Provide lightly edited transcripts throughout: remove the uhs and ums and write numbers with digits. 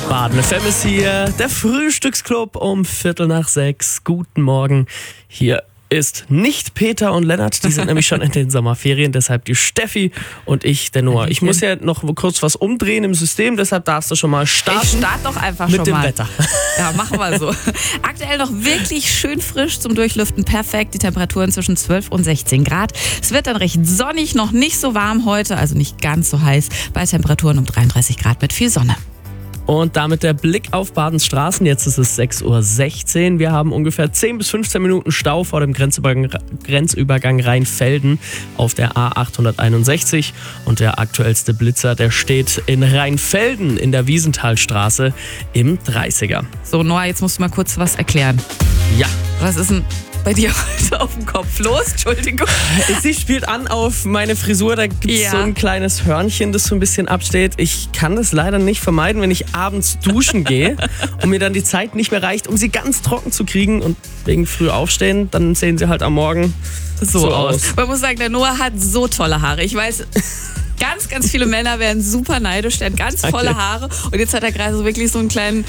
Baden FM ist hier, der Frühstücksclub um 5:45. Guten Morgen. Hier ist nicht Peter und Lennart, die sind nämlich schon in den Sommerferien, deshalb die Steffi und ich, der Noah. Ich muss ja noch kurz was umdrehen im System, deshalb darfst du schon mal starten. Ich starte doch einfach mit schon dem mal. Wetter. Ja, machen wir so. Aktuell noch wirklich schön frisch zum Durchlüften, perfekt. Die Temperaturen zwischen 12 und 16 Grad. Es wird dann recht sonnig, noch nicht so warm heute, also nicht ganz so heiß, bei Temperaturen um 33 Grad mit viel Sonne. Und damit der Blick auf Badens Straßen. Jetzt ist es 6:16 Uhr. Wir haben ungefähr 10 bis 15 Minuten Stau vor dem Grenzübergang Rheinfelden auf der A861. Und der aktuellste Blitzer, der steht in Rheinfelden in der Wiesenthalstraße im 30er. So, Noah, jetzt musst du mal kurz was erklären. Ja. Was ist denn bei dir heute auf dem Kopf los? Entschuldigung. Sie spielt an auf meine Frisur, da gibt es so ein kleines Hörnchen, das so ein bisschen absteht. Ich kann das leider nicht vermeiden, wenn ich abends duschen gehe und mir dann die Zeit nicht mehr reicht, um sie ganz trocken zu kriegen und wegen früh aufstehen, dann sehen sie halt am Morgen so aus. Man muss sagen, der Noah hat so tolle Haare. Ich weiß, ganz viele Männer werden super neidisch, der hat ganz volle Haare und jetzt hat er gerade so wirklich so einen kleinen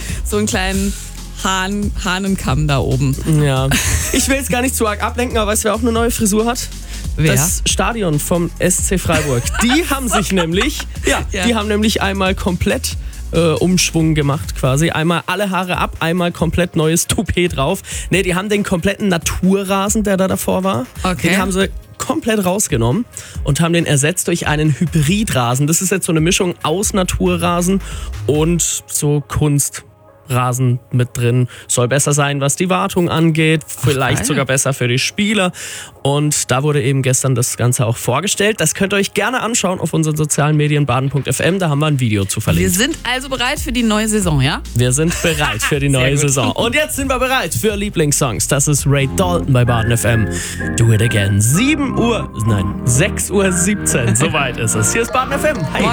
Hahnenkamm da oben. Ja, ich will jetzt gar nicht zu arg ablenken, aber weißt du, wer auch eine neue Frisur hat? Wer? Das Stadion vom SC Freiburg. Die haben sich nämlich, die haben nämlich einmal komplett Umschwung gemacht quasi. Einmal alle Haare ab, einmal komplett neues Toupet drauf. Ne, die haben den kompletten Naturrasen, der da davor war, den haben sie komplett rausgenommen und haben den ersetzt durch einen Hybridrasen. Das ist jetzt so eine Mischung aus Naturrasen und so Kunstrasen mit drin. Soll besser sein, was die Wartung angeht. Vielleicht sogar besser für die Spieler. Und da wurde eben gestern das Ganze auch vorgestellt. Das könnt ihr euch gerne anschauen auf unseren sozialen Medien baden.fm. Da haben wir ein Video zu verlinkt. Wir sind also bereit für die neue Saison, ja? Wir sind bereit für die neue Saison. Und jetzt sind wir bereit für Lieblingssongs. Das ist Ray Dalton bei Baden FM. Do it again. 6:17 Uhr. Soweit ist es. Hier ist Baden FM. Hey.